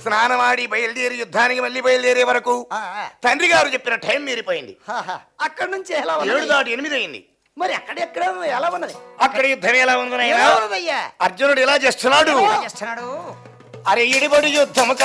స్నానమాడి బయలుదేరి యుద్ధానికి మళ్ళీ బయలుదేరే వరకు తండ్రి గారు చెప్పిన టైం మీరిపోయింది. అక్కడి నుంచి ఎలా 7:08 అయింది. మరి అక్కడెక్కడ ఎలా ఉన్నది? అక్కడ యుద్ధం ఎలా ఉంది? అర్జునుడు ఎలా చేస్తున్నాడు? అరే ఇడిబడి యుద్ధము